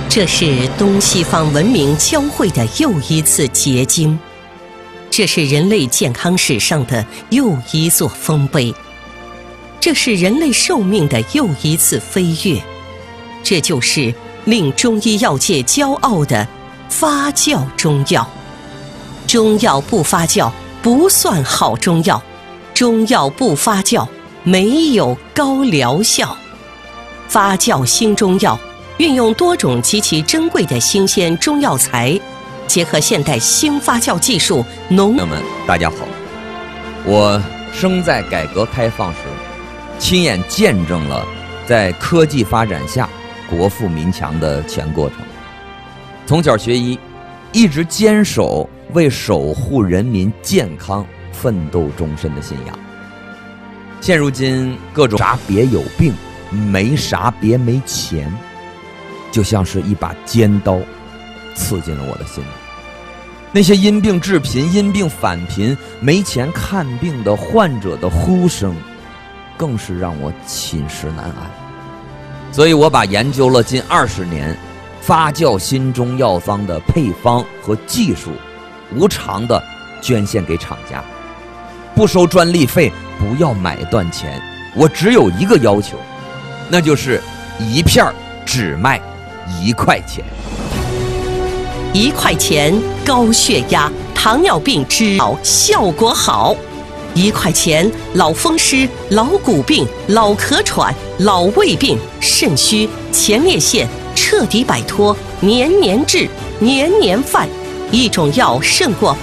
这是东西方文明交汇的又一次结晶，这是人类健康史上的又一座丰碑，这是人类寿命的又一次飞跃，这就是令中医药界骄傲的发酵中药。中药不发酵不算好中药，中药不发酵没有高疗效。发酵新中药运用多种极其珍贵的新鲜中药材，结合现代新发酵技术， 朋友们，大家好，我生在改革开放时，亲眼见证了在科技发展下国富民强的全过程。从小学医，一直坚守为守护人民健康奋斗终身的信仰。现如今各种啥别有病，没啥别没钱，就像是一把尖刀刺进了我的心里。那些因病致贫、因病返贫、没钱看病的患者的呼声，更是让我寝食难安。所以我把研究了近20年发酵新中药方的配方和技术，无偿的捐献给厂家，不收专利费，不要买断钱。我只有一个要求，那就是一片只卖1块钱。 1块钱，高血压、糖尿病治疗效果好。1块钱，老风湿、老骨病、老咳喘、老胃病、肾虚、前列腺彻底摆脱，年年治，年年犯。一种药胜过